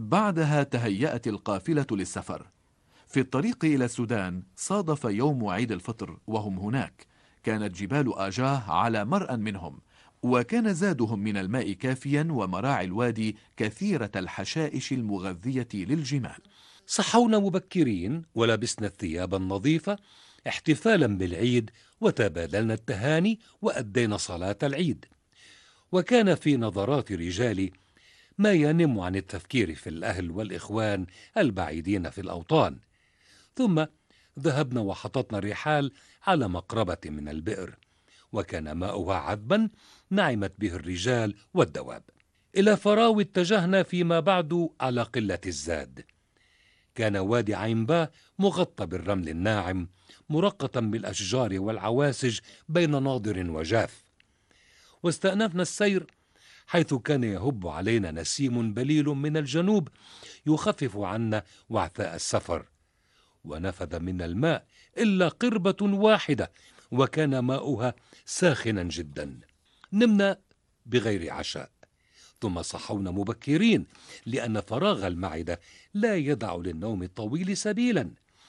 بعدها تهيأت القافلة للسفر. في الطريق إلى السودان صادف يوم عيد الفطر وهم هناك. كانت جبال آجاه على مرأى منهم، وكان زادهم من الماء كافيا، ومراعي الوادي كثيرة الحشائش المغذية للجمال. صحونا مبكرين ولبسنا الثياب النظيفة احتفالا بالعيد، وتبادلنا التهاني وأدينا صلاة العيد. وكان في نظرات رجالي ما ينم عن التفكير في الأهل والإخوان البعيدين في الأوطان. ثم ذهبنا وحطتنا الرحال على مقربة من البئر، وكان ماؤها عذبا نعمت به الرجال والدواب. إلى فراوي اتجهنا فيما بعد على قلة الزاد. كان وادي عينباه مغطى بالرمل الناعم، مرقطا بالأشجار والعواسج بين ناضر وجاف. واستأنفنا السير حيث كان يهب علينا نسيم بليل من الجنوب يخفف عنا وعثاء السفر. ونفذ من الماء إلا قربة واحدة، وكان ماؤها ساخنا جدا. نمنا بغير عشاء، ثم صحونا مبكرين، لأن فراغ المعدة لا يدع للنوم الطويل سبيلا.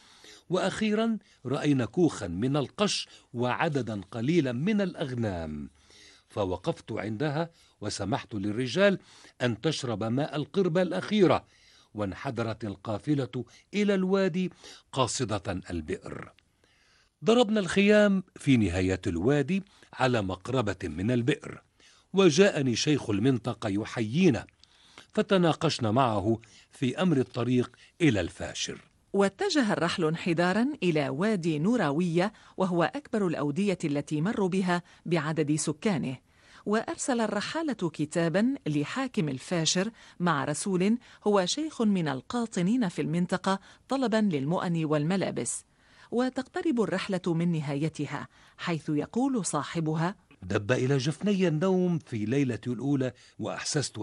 وأخيرا رأينا كوخا من القش وعددا قليلا من الأغنام، فوقفت عندها وسمحت للرجال أن تشرب ماء القربة الأخيرة، وانحدرت القافلة إلى الوادي قاصدة البئر. ضربنا الخيام في نهاية الوادي على مقربة من البئر، وجاءني شيخ المنطقة يحيينا، فتناقشنا معه في أمر الطريق إلى الفاشر. واتجه الرحل انحدارا إلى وادي نوراوية، وهو أكبر الأودية التي مروا بها بعدد سكانه. وأرسل الرحالة كتابا لحاكم الفاشر مع رسول هو شيخ من القاطنين في المنطقة طلبا للمؤن والملابس. وتقترب الرحلة من نهايتها، حيث يقول صاحبها: دب إلى جفني النوم في ليلة الأولى، وأحسست